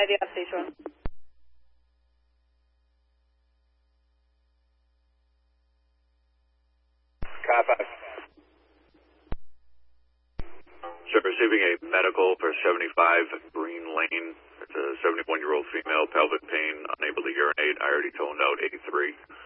radio station. Copy. Sir, receiving a medical for 75 Green Lane. It's a 71-year-old female, pelvic pain, unable to urinate. I already toned out 83.